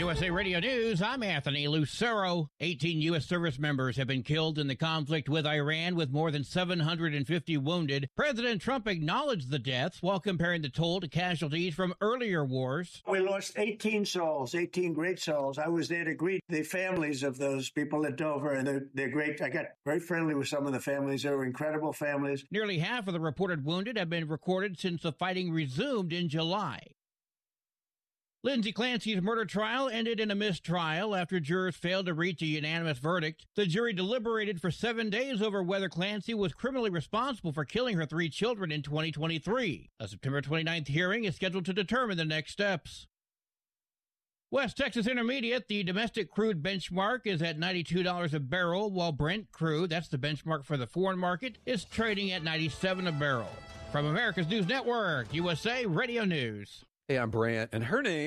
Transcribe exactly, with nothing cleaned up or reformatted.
U S A Radio News, I'm Anthony Lucero. eighteen U S service members have been killed in the conflict with Iran, with more than seven hundred fifty wounded. President Trump acknowledged the deaths while comparing the toll to casualties from earlier wars. We lost eighteen souls, eighteen great souls. I was there to greet the families of those people at Dover, and they're, they're great. I got very friendly with some of the families. They were incredible families. Nearly half of the reported wounded have been recorded since the fighting resumed in July. Lindsay Clancy's murder trial ended in a mistrial after jurors failed to reach a unanimous verdict. The jury deliberated for seven days over whether Clancy was criminally responsible for killing her three children in twenty twenty-three. A September twenty-ninth hearing is scheduled to determine the next steps. West Texas Intermediate, the domestic crude benchmark is at ninety-two dollars a barrel, while Brent crude, that's the benchmark for the foreign market, is trading at ninety-seven dollars a barrel. From America's News Network, U S A Radio News. Hey, I'm Brant, and her name